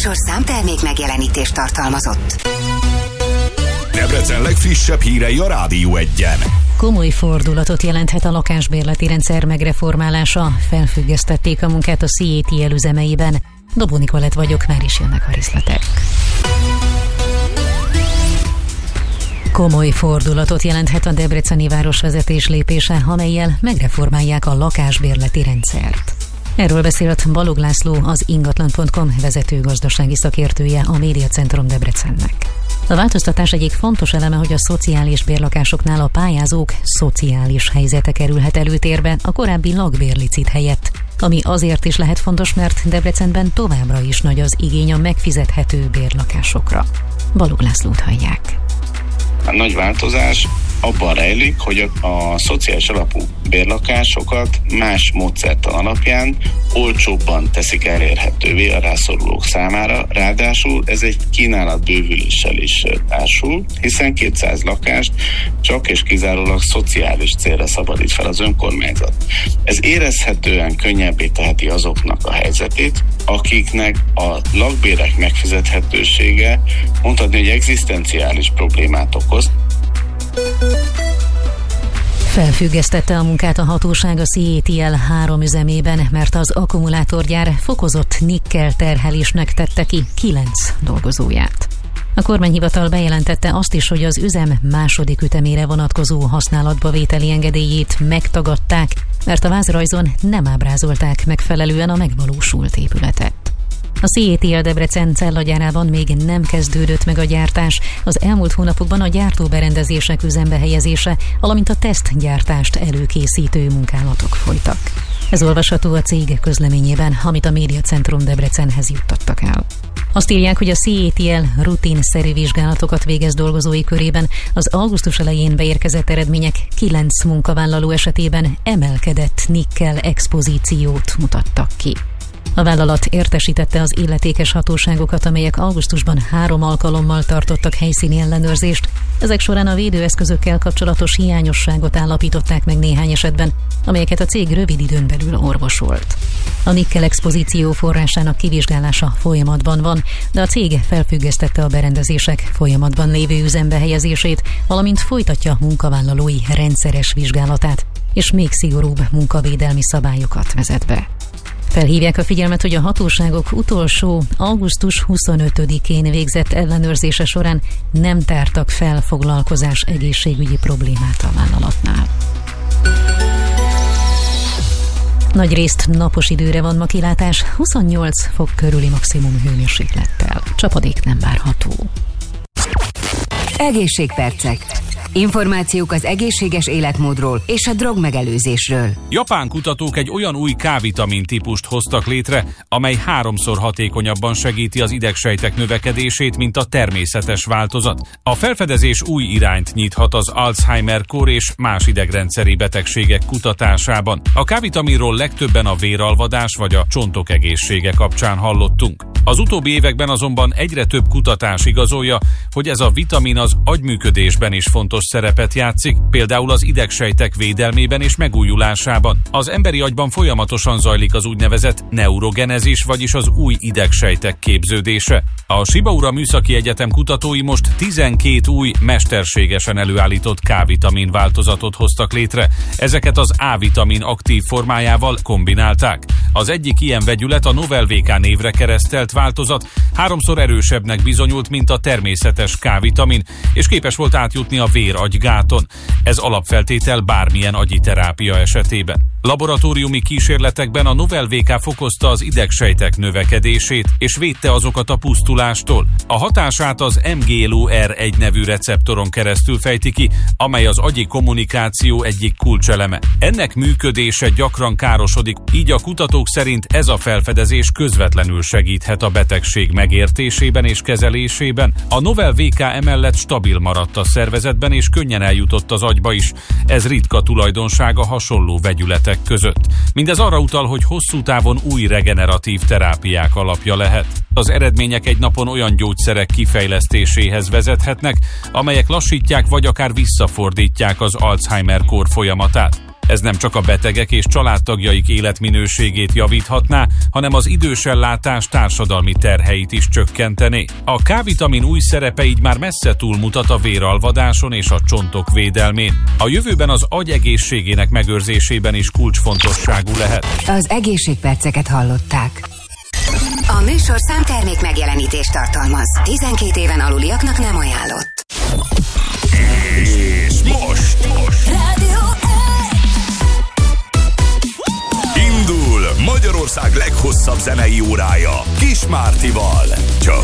műsor számtermék megjelenítést tartalmazott. Debrecen legfrissebb hírei a Rádió 1-en. Komoly fordulatot jelenthet a lakásbérleti rendszer megreformálása. Felfüggesztették a munkát a CETL üzemeiben. Dobó Nikolett vagyok, már is jönnek a részletek. Komoly fordulatot jelenthet a debreceni városvezetés lépése, amellyel megreformálják a lakásbérleti rendszert. Erről beszélt Balog László, az ingatlan.com vezető gazdasági szakértője a Médiacentrum Debrecennek. A változtatás egyik fontos eleme, hogy a szociális bérlakásoknál a pályázók szociális helyzete kerülhet előtérbe a korábbi lakbérlicit helyett, ami azért is lehet fontos, mert Debrecenben továbbra is nagy az igény a megfizethető bérlakásokra. Balog Lászlót hallják. A nagy változás abban rejlik, hogy a szociális alapú bérlakásokat más módszertan alapján olcsóbban teszik elérhetővé a rászorulók számára, ráadásul ez egy kínálatbővüléssel is társul, hiszen 200 lakást csak és kizárólag szociális célra szabadít fel az önkormányzat. Ez érezhetően könnyebbé teheti azoknak a helyzetét, akiknek a lakbérek megfizethetősége mondhatni, hogy egzisztenciális problémát okoz. Felfüggesztette a munkát a hatóság a CETL 3 üzemében, mert az akkumulátorgyár fokozott nikkel terhelésnek tette ki 9 dolgozóját. A kormányhivatal bejelentette azt is, hogy az üzem második ütemére vonatkozó használatba vételi engedélyét megtagadták, mert a vázrajzon nem ábrázolták megfelelően a megvalósult épületet. A CETL Debrecen cellagyárában még nem kezdődött meg a gyártás, az elmúlt hónapokban a gyártóberendezések üzembe helyezése, valamint a tesztgyártást előkészítő munkálatok folytak. Ez olvasható a cég közleményében, amit a Médiacentrum Debrecenhez juttattak el. Azt írják, hogy a CETL rutinszerű vizsgálatokat végez dolgozói körében, az augusztus elején beérkezett eredmények 9 munkavállaló esetében emelkedett nikkel expozíciót mutattak ki. A vállalat értesítette az illetékes hatóságokat, amelyek augusztusban 3 alkalommal tartottak helyszíni ellenőrzést. Ezek során a védőeszközökkel kapcsolatos hiányosságot állapították meg néhány esetben, amelyeket a cég rövid időn belül orvosolt. A nikkel expozíció forrásának kivizsgálása folyamatban van, de a cég felfüggesztette a berendezések folyamatban lévő üzembe helyezését, valamint folytatja munkavállalói rendszeres vizsgálatát, és még szigorúbb munkavédelmi szabályokat vezet be. Felhívják a figyelmet, hogy a hatóságok utolsó augusztus 25-én végzett ellenőrzése során nem tártak fel foglalkozás egészségügyi problémát a vállalatnál. Nagyrészt napos időre van ma kilátás, 28 fok körüli maximum hőmérséklettel. Csapadék nem várható. Egészségpercek. Információk az egészséges életmódról és a drogmegelőzésről. Japán kutatók egy olyan új K-vitamin típust hoztak létre, amely 3-szor hatékonyabban segíti az idegsejtek növekedését, mint a természetes változat. A felfedezés új irányt nyithat az Alzheimer-kór és más idegrendszeri betegségek kutatásában. A K-vitaminról legtöbben a véralvadás vagy a csontok egészsége kapcsán hallottunk. Az utóbbi években azonban egyre több kutatás igazolja, hogy ez a vitamin az agyműködésben is fontos szerepet játszik, például az idegsejtek védelmében és megújulásában. Az emberi agyban folyamatosan zajlik az úgynevezett neurogenezis, vagyis az új idegsejtek képződése. A Shibaura Műszaki Egyetem kutatói most 12 új, mesterségesen előállított K-vitamin változatot hoztak létre. Ezeket az A-vitamin aktív formájával kombinálták. Az egyik ilyen vegyület, a Novel-VK névre keresztelt változat 3-szor erősebbnek bizonyult, mint a természetes K-vitamin, és képes volt átjutni a vér-agygáton. Ez alapfeltétel bármilyen agyi terápia esetében. Laboratóriumi kísérletekben a Novel-VK fokozta az idegsejtek növekedését, és védte azokat a pusztulástól. A hatását az MGLUR1 nevű receptoron keresztül fejti ki, amely az agyi kommunikáció egyik kulcseleme. Ennek működése gyakran károsodik, így a kutatók szerint ez a felfedezés közvetlenül segíthet a betegség megértésében és kezelésében. A Novel-VK emellett stabil maradt a szervezetben, és könnyen eljutott az agyba is. Ez ritka tulajdonsága hasonló vegyületek között. Mindez arra utal, hogy hosszú távon új regeneratív terápiák alapja lehet. Az eredmények egy napon olyan gyógyszerek kifejlesztéséhez vezethetnek, amelyek lassítják vagy akár visszafordítják az Alzheimer-kór folyamatát. Ez nem csak a betegek és családtagjaik életminőségét javíthatná, hanem az idősellátás társadalmi terheit is csökkentené. A K-vitamin új szerepe így már messze túlmutat a véralvadáson és a csontok védelmén. A jövőben az agy egészségének megőrzésében is kulcsfontosságú lehet. Az egészségperceket hallották. A műsorszám termék megjelenítést tartalmaz. 12 éven aluliaknak nem ajánlott. És most Rádió indul Magyarország leghosszabb zenei órája Kis Mártival.